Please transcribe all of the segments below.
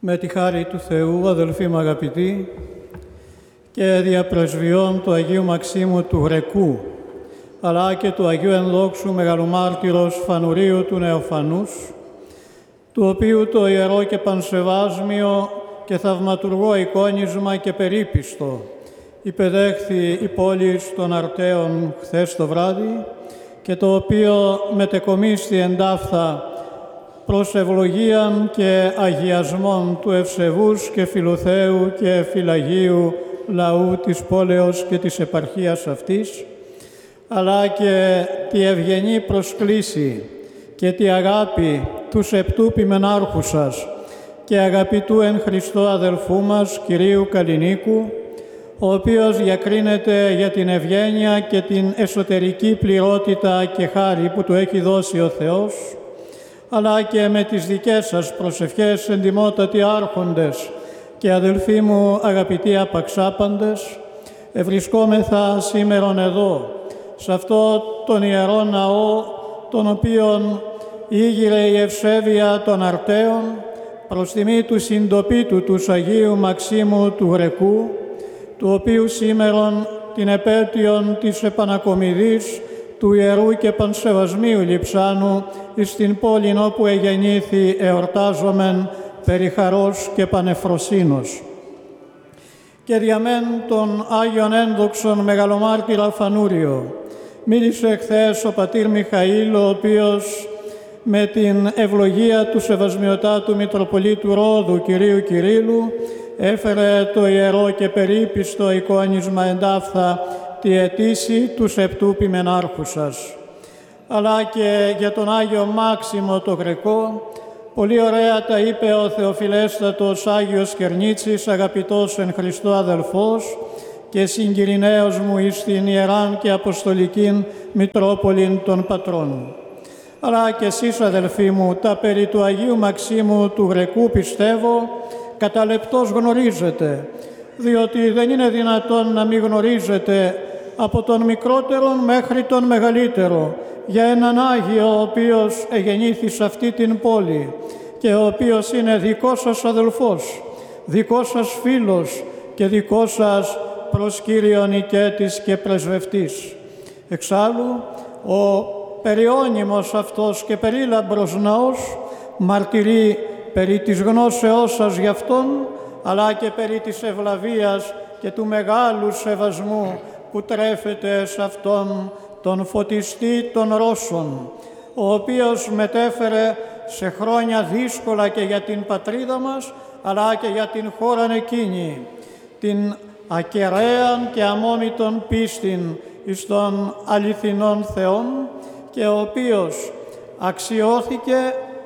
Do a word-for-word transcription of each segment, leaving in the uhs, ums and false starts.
Με τη χάρη του Θεού, αδελφοί μου αγαπητοί, και διαπρεσβειών του Αγίου Μαξίμου του Γρεκού, αλλά και του Αγίου Ενδόξου Μεγαλομάρτυρος Φανουρίου του Νεοφανούς, του οποίου το ιερό και πανσεβάσμιο και θαυματουργό εικόνισμα και περίπιστο υπεδέχθη η πόλη των Αρταίων χθες το βράδυ και το οποίο μετεκομίστη εντάφθα προς ευλογίαν και αγιασμόν του ευσεβούς και φιλοθέου και φιλαγίου λαού της πόλεως και της επαρχίας αυτής, αλλά και τη ευγενή προσκλήση και τη αγάπη του σεπτού ποιμενάρχουσας και αγαπητού εν Χριστώ αδελφού μας, Κυρίου Καλλινίκου, ο οποίος διακρίνεται για την ευγένεια και την εσωτερική πληρότητα και χάρη που του έχει δώσει ο Θεός, αλλά και με τις δικές σας προσευχές, εντιμότατοι άρχοντες και αδελφοί μου αγαπητοί απαξάπαντες, ευρισκόμεθα σήμερον εδώ, σε αυτό τον Ιερό Ναό, τον οποίον ήγηρε η ευσέβεια των Αρταίων, προς τιμή του συντοπίτου του Αγίου Μαξίμου του Γρεκού, του οποίου σήμερον την επέτειον της επανακομιδής του Ιερού και Πανσεβασμίου Λειψάνου εις την πόλην όπου εγεννήθη εορτάζομεν περί χαρός και πανεφροσύνος. Και διαμέν τον Άγιον Ένδοξον Μεγαλομάρτυρα Φανούριο μίλησε χθες ο πατήρ Μιχαήλ, ο οποίος με την ευλογία του Σεβασμιωτάτου Μητροπολίτου Ρόδου Κυρίου Κυρίλλου έφερε το ιερό και περίπιστο εικόνισμα εντάφθα τη αιτήση του σεπτού ποιμενάρχουσας. Αλλά και για τον Άγιο Μάξιμο το Γρεκό, πολύ ωραία τα είπε ο Θεοφιλέστατος Άγιος Κερνίτσης, αγαπητός εν Χριστώ αδελφός και συγκυριναίος μου εις την Ιεράν και Αποστολικήν Μητρόπολην των Πατρών. Αλλά και εσείς αδελφοί μου, τα περί του Αγίου Μαξίμου του Γρεκού πιστεύω καταλεπτώς γνωρίζετε, διότι δεν είναι δυνατόν να μην γνωρίζετε από τον μικρότερον μέχρι τον μεγαλύτερο για έναν Άγιο ο οποίος εγεννήθη σε αυτή την πόλη και ο οποίος είναι δικός σας αδελφός, δικός σας φίλος και δικός σας προς Κύριον οικέτης και πρεσβευτής. Εξάλλου, ο περιώνυμος αυτός και περίλαμπρος ναός μαρτυρεί περί της γνώσεώς σας γι' Αυτόν, αλλά και περί της ευλαβίας και του μεγάλου σεβασμού που τρέφεται σε Αυτόν τον φωτιστή των Ρώσων, ο οποίος μετέφερε σε χρόνια δύσκολα και για την πατρίδα μας, αλλά και για την χώραν εκείνη, την ακεραίαν και αμόμητον πίστην εις των αληθινών Θεών, και ο οποίος αξιώθηκε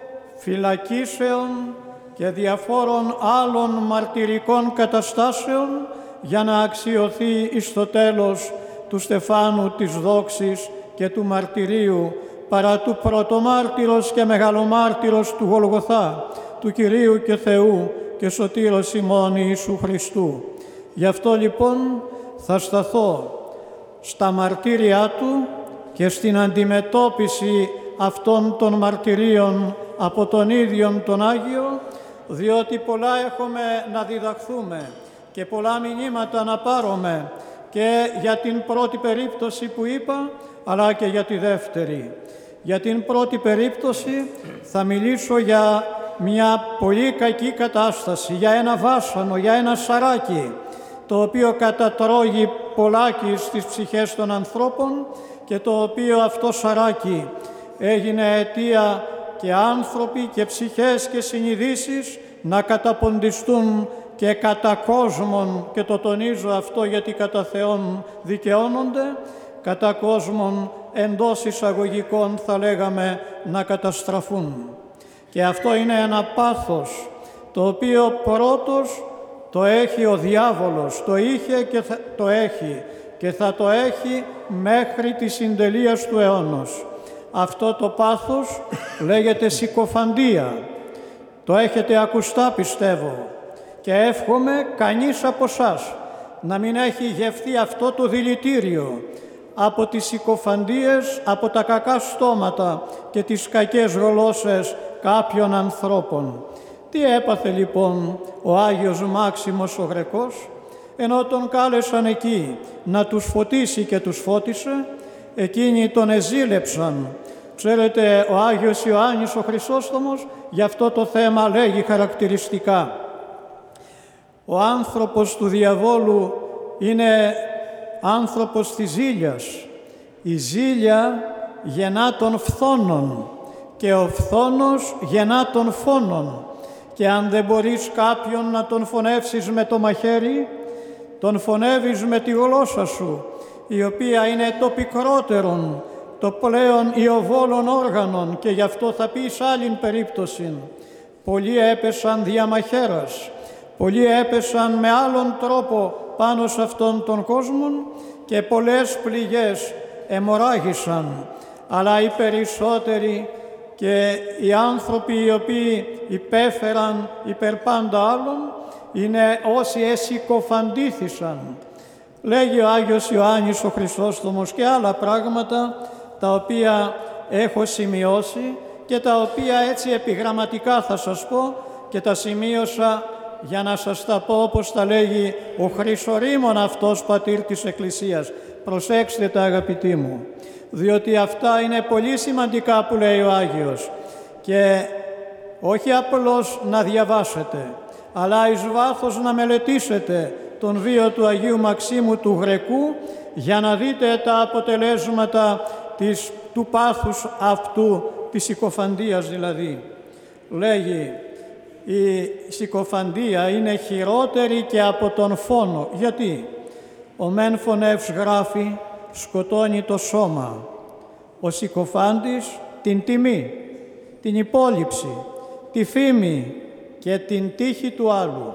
φυλακίσεων και διαφόρων άλλων μαρτυρικών καταστάσεων για να αξιωθεί εις το τέλος του στεφάνου της δόξης και του μαρτυρίου παρά του πρωτομάρτυρος και μεγαλομάρτυρος του Γολγοθά, του Κυρίου και Θεού και Σωτήρος ημών Ιησού Χριστού. Γι' αυτό λοιπόν θα σταθώ στα μαρτύρια Του και στην αντιμετώπιση αυτών των μαρτυρίων από τον ίδιον τον Άγιο, διότι πολλά έχουμε να διδαχθούμε και πολλά μηνύματα να πάρουμε και για την πρώτη περίπτωση που είπα, αλλά και για τη δεύτερη. Για την πρώτη περίπτωση θα μιλήσω για μια πολύ κακή κατάσταση, για ένα βάσανο, για ένα σαράκι, το οποίο κατατρώγει πολλάκι στις ψυχές των ανθρώπων και το οποίο αυτό σαράκι έγινε αιτία και άνθρωποι και ψυχές και συνειδήσεις να καταποντιστούν και κατά κόσμον, και το τονίζω αυτό γιατί κατά Θεόν δικαιώνονται, κατά κόσμον εντός εισαγωγικών θα λέγαμε να καταστραφούν. Και αυτό είναι ένα πάθος το οποίο πρώτος το έχει ο διάβολος, το είχε και θα, το έχει και θα το έχει μέχρι τη συντελείας του αιώνος. Αυτό το πάθος λέγεται συκοφαντία. Το έχετε ακουστά πιστεύω και εύχομαι κανείς από εσάς να μην έχει γευθεί αυτό το δηλητήριο από τις συκοφαντίες, από τα κακά στόματα και τις κακές γλώσσες κάποιων ανθρώπων. Τι έπαθε λοιπόν ο Άγιος Μάξιμος ο Γρεκός, ενώ τον κάλεσαν εκεί να τους φωτίσει και τους φώτισε, εκείνοι τον εζήλεψαν. Ξέρετε, ο Άγιος Ιωάννης ο Χρυσόστομος για αυτό το θέμα λέγει χαρακτηριστικά: ο άνθρωπος του διαβόλου είναι άνθρωπος της ζήλιας. Η ζήλια γεννά των φθόνων και ο φθόνος γεννά των φόνων. Και αν δεν μπορείς κάποιον να τον φωνεύσεις με το μαχαίρι, τον φωνεύεις με τη γλώσσα σου, η οποία είναι το πικρότερον, το πλέον ιοβόλων όργανων, και γι' αυτό θα πει σ' άλλην περίπτωση: πολλοί έπεσαν δια μαχαίρας, πολλοί έπεσαν με άλλον τρόπο πάνω σε αυτόν τον κόσμο και πολλές πληγές αιμορράγησαν, αλλά οι περισσότεροι και οι άνθρωποι οι οποίοι υπέφεραν υπερ πάντα άλλων είναι όσοι εσυκοφαντήθησαν. Λέγει ο Άγιος Ιωάννης ο Χρυσόστομος και άλλα πράγματα τα οποία έχω σημειώσει και τα οποία έτσι επιγραμματικά θα σας πω και τα σημείωσα για να σας τα πω όπως τα λέγει ο Χρυσορήμων αυτός πατήρ της Εκκλησίας. Προσέξτε τα, αγαπητοί μου, διότι αυτά είναι πολύ σημαντικά που λέει ο Άγιος, και όχι απλώς να διαβάσετε, αλλά εις βάθος να μελετήσετε τον βίο του Αγίου Μαξίμου του Γρεκού για να δείτε τα αποτελέσματα της, του πάθους αυτού, της συκοφαντίας δηλαδή. Λέγει, η συκοφαντία είναι χειρότερη και από τον φόνο. Γιατί? Ο μεν φωνεύς, γράφει, σκοτώνει το σώμα. Ο συκοφάντης την τιμή, την υπόλοιψη, τη φήμη και την τύχη του άλλου.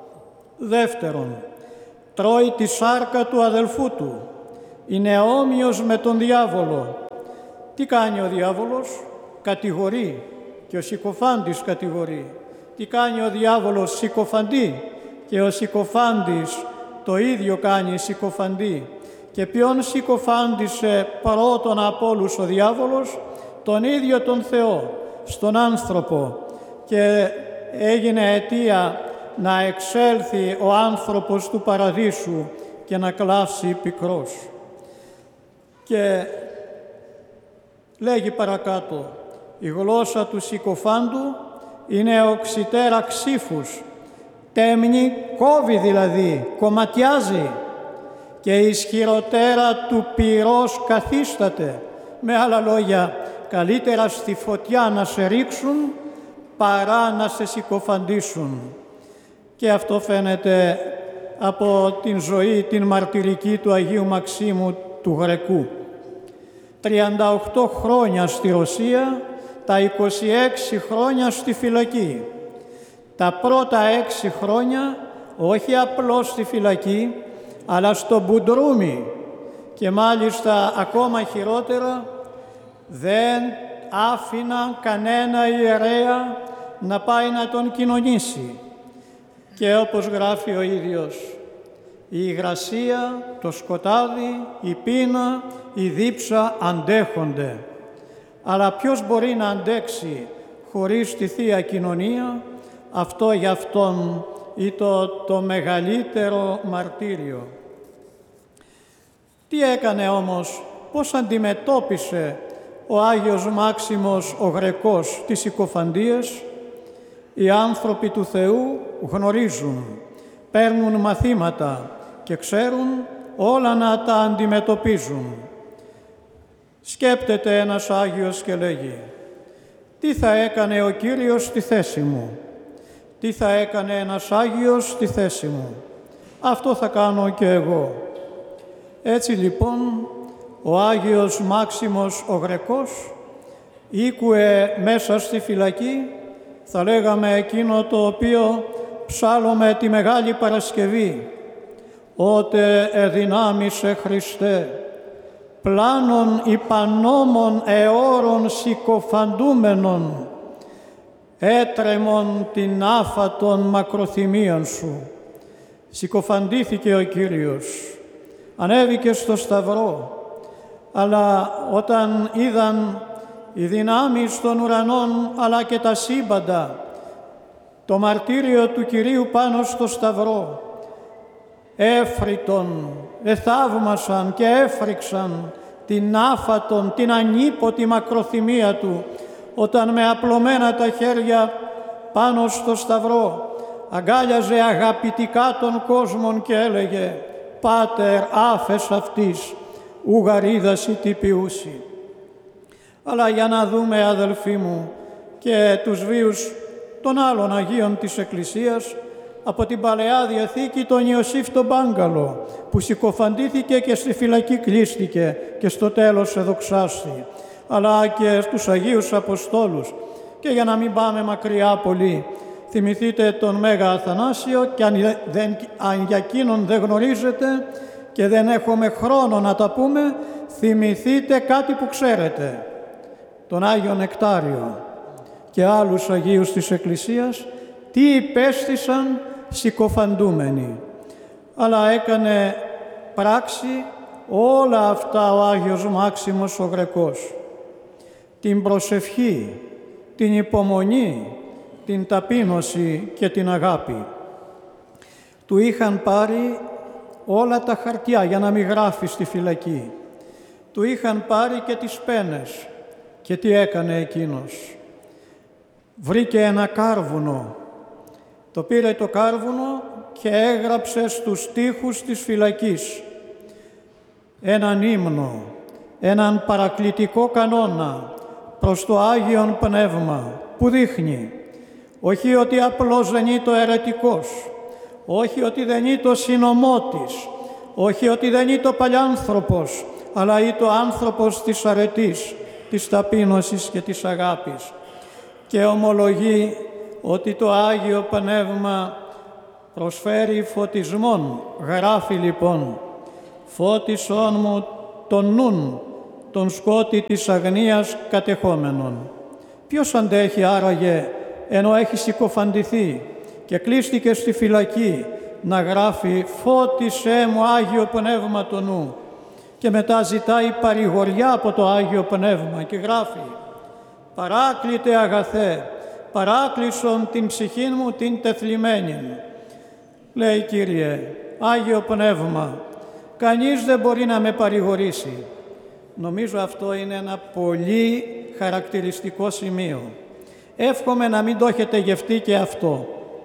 Δεύτερον, τρώει τη σάρκα του αδελφού του. Είναι όμοιος με τον διάβολο. Τι κάνει ο διάβολος? Κατηγορεί, και ο συκοφάντης κατηγορεί. Τι κάνει ο διάβολος? Συκοφαντεί, και ο συκοφάντης το ίδιο κάνει, συκοφαντεί. Και ποιον συκοφάντησε πρώτον από όλους ο διάβολος? Τον ίδιο τον Θεό, στον άνθρωπο, και έγινε αιτία να εξέλθει ο άνθρωπος του παραδείσου και να κλάψει πικρός. Και λέγει παρακάτω, η γλώσσα του συκοφάντου είναι οξυτέρα ξύφους, τέμνη, κόβει δηλαδή, κομματιάζει, και ισχυροτέρα του πυρός καθίσταται. Με άλλα λόγια, καλύτερα στη φωτιά να σε ρίξουν παρά να σε συκοφαντήσουν. Και αυτό φαίνεται από την ζωή, την μαρτυρική του Αγίου Μαξίμου του Γρεκού. τριάντα οκτώ χρόνια στη Ρωσία, τα είκοσι έξι χρόνια στη φυλακή. Τα πρώτα έξι χρόνια όχι απλώς στη φυλακή, αλλά στο μπουντρούμι, και μάλιστα ακόμα χειρότερα, δεν άφηναν κανένα ιερέα να πάει να τον κοινωνήσει. Και όπως γράφει ο ίδιος, η υγρασία, το σκοτάδι, η πείνα, η δίψα αντέχονται. Αλλά ποιος μπορεί να αντέξει χωρίς τη Θεία Κοινωνία? Αυτό για αυτόν ήταν το μεγαλύτερο μαρτύριο. Τι έκανε όμως, πώς αντιμετώπισε ο Άγιος Μάξιμος ο Γρεκός τις συκοφαντίες? Οι άνθρωποι του Θεού γνωρίζουν, παίρνουν μαθήματα και ξέρουν όλα να τα αντιμετωπίζουν. Σκέπτεται ένας Άγιος και λέγει, τι θα έκανε ο Κύριος στη θέση μου? Τι θα έκανε ένας Άγιος στη θέση μου? Αυτό θα κάνω και εγώ. Έτσι λοιπόν, ο Άγιος Μάξιμος ο Γρεκός ήκουε μέσα στη φυλακή, θα λέγαμε εκείνο το οποίο ψάλλουμε τη Μεγάλη Παρασκευή, «Ότε εδυνάμισε Χριστέ, πλάνων υπανόμων αιώρων συκοφαντούμενων, έτρεμον την άφατον μακροθυμίαν σου». Συκοφαντήθηκε ο Κύριος, ανέβηκε στο Σταυρό, αλλά όταν είδαν οι δυνάμεις των ουρανών αλλά και τα σύμπαντα το μαρτύριο του Κυρίου πάνω στο Σταυρό, έφριτον, εθαύμασαν και έφρυξαν την άφατον, την ανίποτη μακροθυμία Του, όταν με απλωμένα τα χέρια πάνω στο Σταυρό αγκάλιαζε αγαπητικά τον κόσμον και έλεγε «Πάτερ, άφες αυτής, ουγαρίδαση τυπιούσι». Αλλά για να δούμε, αδελφοί μου, και τους βίους των άλλων Αγίων της Εκκλησίας, από την Παλαιά Διαθήκη τον Ιωσήφ τον Πάγκαλο, που συκοφαντήθηκε και στη φυλακή κλείστηκε και στο τέλος εδοξάστη, αλλά και στους Αγίους Αποστόλους. Και για να μην πάμε μακριά πολύ, θυμηθείτε τον Μέγα Αθανάσιο, και αν, δεν, αν για εκείνον δεν γνωρίζετε και δεν έχουμε χρόνο να τα πούμε, θυμηθείτε κάτι που ξέρετε, τον Άγιο Νεκτάριο και άλλους Αγίους της Εκκλησίας, τι υπέστησαν συκοφαντούμενοι. Αλλά έκανε πράξη όλα αυτά ο Άγιος Μάξιμος ο Γρεκός. Την προσευχή, την υπομονή, την ταπείνωση και την αγάπη. Του είχαν πάρει όλα τα χαρτιά για να μην γράφει στη φυλακή. Του είχαν πάρει και τις πένες. Και τι έκανε εκείνος? Βρήκε ένα κάρβουνο. Το πήρε το κάρβουνο και έγραψε στους τοίχους της φυλακής έναν ύμνο, έναν παρακλητικό κανόνα προς το Άγιον Πνεύμα, που δείχνει όχι ότι απλώς δεν είναι το αιρετικός, όχι ότι δεν είναι το συνομότης, όχι ότι δεν είναι το παλιάνθρωπος, αλλά είναι το άνθρωπος της αρετής, της ταπείνωσης και της αγάπης. Και ομολογεί ότι το Άγιο Πνεύμα προσφέρει φωτισμόν. Γράφει λοιπόν «Φώτισόν μου τον νουν, τον σκότη της αγνίας κατεχόμενον». Ποιος αντέχει άραγε, ενώ έχει συκοφαντηθεί και κλείστηκε στη φυλακή, να γράφει «Φώτισέ μου, Άγιο Πνεύμα, το νου», και μετά ζητάει παρηγοριά από το Άγιο Πνεύμα και γράφει «Παράκλητε αγαθέ, παράκλεισον την ψυχή μου την τεθλιμμένην». Λέει Κύριε, Άγιο Πνεύμα, κανείς δεν μπορεί να με παρηγορήσει. Νομίζω αυτό είναι ένα πολύ χαρακτηριστικό σημείο. Εύχομαι να μην το έχετε γευτεί και αυτό.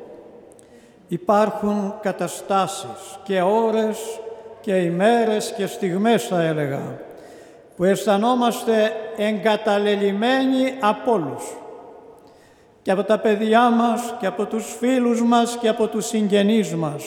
Υπάρχουν καταστάσεις και ώρες και ημέρες και στιγμές, θα έλεγα, που αισθανόμαστε εγκαταλελειμμένοι από όλους. Και από τα παιδιά μας και από τους φίλους μας και από τους συγγενείς μας.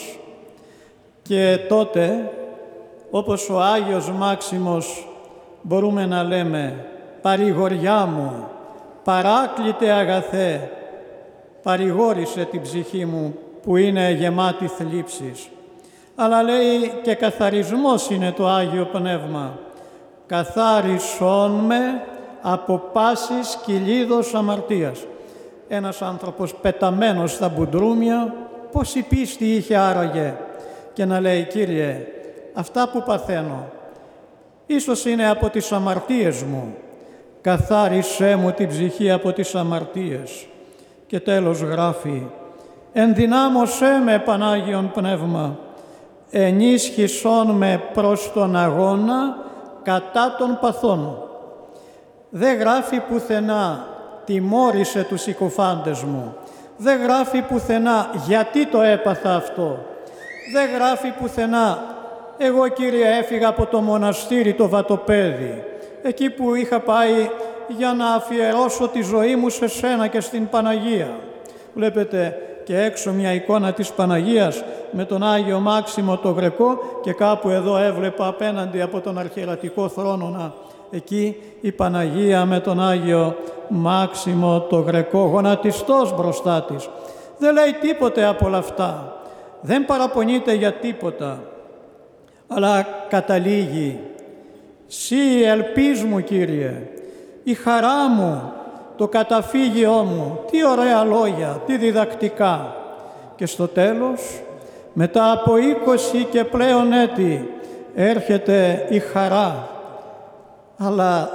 Και τότε, όπως ο Άγιος Μάξιμος, μπορούμε να λέμε «Παρηγοριά μου, παράκλητε αγαθέ, παρηγόρησε την ψυχή μου που είναι γεμάτη θλίψεις». Αλλά λέει και καθαρισμός είναι το Άγιο Πνεύμα. «Καθάρισόν με από πάσης κυλίδος αμαρτίας». Ένας άνθρωπος πεταμένος στα μπουντρούμια, πόση πίστη είχε άραγε, και να λέει «Κύριε, αυτά που παθαίνω, ίσως είναι από τις αμαρτίες μου, καθάρισέ μου την ψυχή από τις αμαρτίες». Και τέλος γράφει «Ενδυνάμωσέ με, Πανάγιον Πνεύμα, ενίσχυσόν με προς τον αγώνα κατά των παθών». Δεν γράφει πουθενά «τιμώρησε τους συκοφάντες μου». Δεν γράφει πουθενά «γιατί το έπαθα αυτό». Δεν γράφει πουθενά «εγώ, Κύριε, έφυγα από το μοναστήρι το Βατοπέδι, εκεί που είχα πάει για να αφιερώσω τη ζωή μου σε σένα και στην Παναγία». Βλέπετε και έξω μια εικόνα της Παναγίας με τον Άγιο Μάξιμο το Γρεκό, και κάπου εδώ έβλεπα απέναντι από τον αρχιερατικό θρόνονα, εκεί η Παναγία με τον Άγιο Μάξιμο το Γρεκό, γονατιστός μπροστά της. Δεν λέει τίποτε από όλα αυτά. Δεν παραπονείται για τίποτα. Αλλά καταλήγει «Σύ η ελπίς μου, Κύριε, η χαρά μου, το καταφύγιό μου». Τι ωραία λόγια, τι διδακτικά. Και στο τέλος, μετά από είκοσι και πλέον έτη, έρχεται η χαρά. Αλλά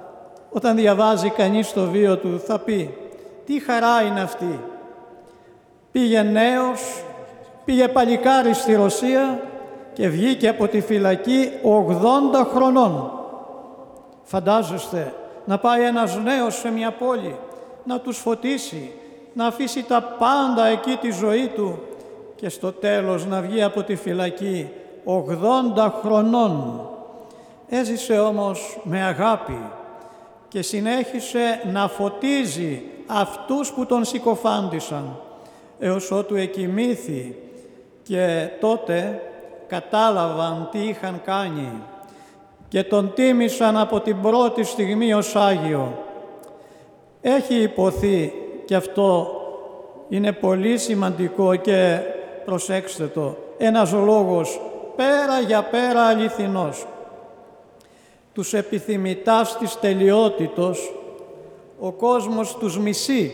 όταν διαβάζει κανείς το βίο του θα πει «τι χαρά είναι αυτή». πήγε νέος, πήγε παλικάρι στη Ρωσία και βγήκε από τη φυλακή ογδόντα χρονών. Φαντάζεστε να πάει ένας νέος σε μια πόλη, να τους φωτίσει, να αφήσει τα πάντα εκεί τη ζωή του και στο τέλος να βγει από τη φυλακή ογδόντα χρονών. Έζησε όμως με αγάπη και συνέχισε να φωτίζει αυτούς που τον συκοφάντησαν, έως ότου εκοιμήθη και τότε κατάλαβαν τι είχαν κάνει και τον τίμησαν από την πρώτη στιγμή ως Άγιο. Έχει υποθεί, και αυτό είναι πολύ σημαντικό και προσέξτε το, ένας λόγος πέρα για πέρα αληθινός. Τους επιθυμητάς της τελειότητος ο κόσμος τους μισεί,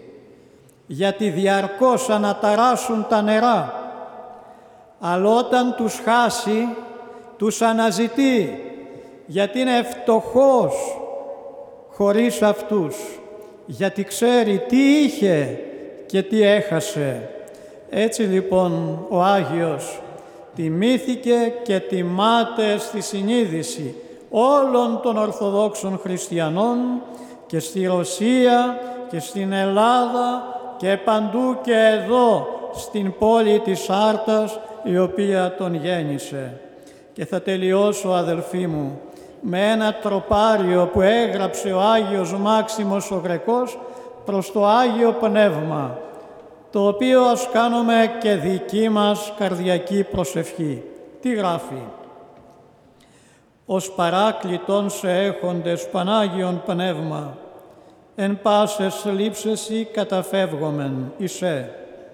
γιατί διαρκώς αναταράσσουν τα νερά, αλλά όταν τους χάσει τους αναζητεί, γιατί είναι φτωχός χωρίς αυτούς, γιατί ξέρει τι είχε και τι έχασε. Έτσι λοιπόν ο Άγιος τιμήθηκε και τιμάται στη συνείδηση όλων των Ορθοδόξων Χριστιανών και στη Ρωσία και στην Ελλάδα και παντού και εδώ στην πόλη της Άρτας, η οποία τον γέννησε. Και θα τελειώσω, αδελφοί μου, με ένα τροπάριο που έγραψε ο Άγιος Μάξιμος ο Γρεκός προς το Άγιο Πνεύμα, το οποίο ας κάνουμε και δική μας καρδιακή προσευχή. Τι γράφει? «Ως παράκλητον σε έχοντες Πανάγιον Πνεύμα, εν πάσες λήψεσι καταφεύγομεν εισέ.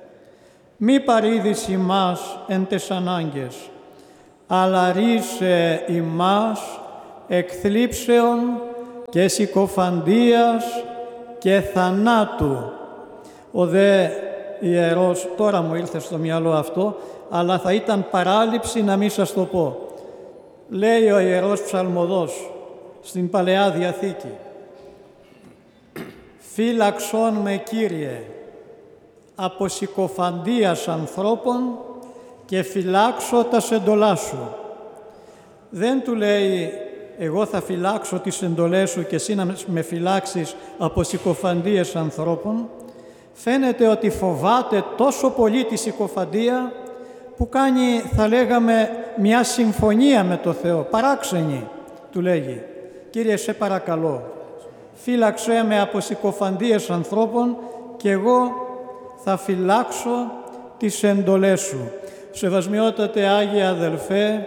Μη παρήδεις ημάς εν τες ανάγκες, αλλά ρίσε ημάς εκθλίψεων και συκοφαντίας και θανάτου». Ο δε ιερός, τώρα μου ήρθε στο μυαλό αυτό, αλλά θα ήταν παράληψη να μην σας το πω. Λέει ο Ιερός Ψαλμοδός στην Παλαιά Διαθήκη: «Φύλαξον με, Κύριε, από συκοφαντίας ανθρώπων και φυλάξω τα εντολά σου». Δεν του λέει «εγώ θα φυλάξω τις εντολές σου και εσύ να με φυλάξεις από συκοφαντίες ανθρώπων». Φαίνεται ότι φοβάται τόσο πολύ τη συκοφαντία που κάνει, θα λέγαμε, μια συμφωνία με το Θεό, παράξενη. Του λέγει «Κύριε, σε παρακαλώ, φύλαξέ με από συκοφαντίες ανθρώπων και εγώ θα φυλάξω τις εντολές σου». Σεβασμιότατε Άγιε αδελφέ,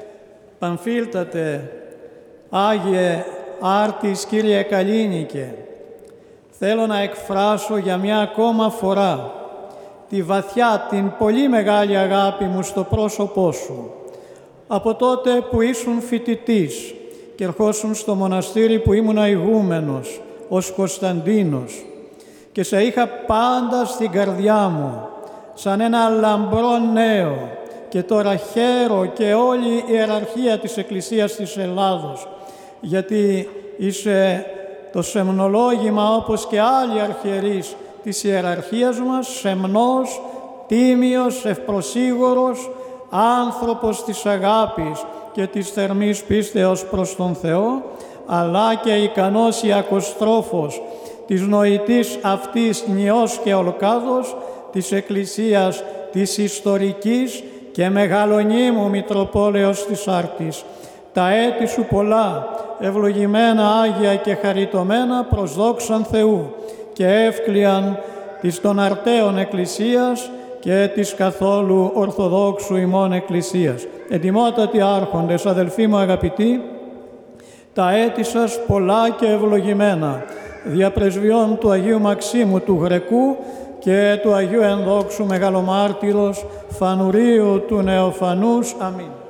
Παμφίλτατε, Άγιε Άρτης Κύριε Καλίνικε, θέλω να εκφράσω για μια ακόμα φορά τη βαθιά, την πολύ μεγάλη αγάπη μου στο πρόσωπό σου. Από τότε που ήσουν φοιτητής και ερχόσουν στο μοναστήρι που ήμουν ηγούμενος, ως Κωνσταντίνος, και σε είχα πάντα στην καρδιά μου, σαν ένα λαμπρό νέο, και τώρα χαίρω και όλη η ιεραρχία της Εκκλησίας της Ελλάδος, γιατί είσαι το σεμνολόγημα, όπως και άλλοι αρχιερείς της ιεραρχίας μας, σεμνός, τίμιος, ευπροσίγωρος, άνθρωπος της αγάπης και της θερμής πίστεως προς τον Θεό, αλλά και ικανός Ιακοστρόφος της νοητής αυτής νιός και ολκάδος της Εκκλησίας της ιστορικής και μεγαλονίμου Μητροπόλεως της Άρτης. Τα έτη σου πολλά, ευλογημένα, Άγια και χαριτωμένα προς δόξαν Θεού και εύκλειαν της των αρτέων Εκκλησίας και της καθόλου Ορθοδόξου ημών Εκκλησίας. Εντιμότατοι άρχοντες, αδελφοί μου αγαπητοί, τα έτη σας πολλά και ευλογημένα, διαπρεσβειών του Αγίου Μαξίμου του Γρεκού και του Αγίου Ενδόξου Μεγαλομάρτυρος Φανουρίου του Νεοφανούς. Αμήν.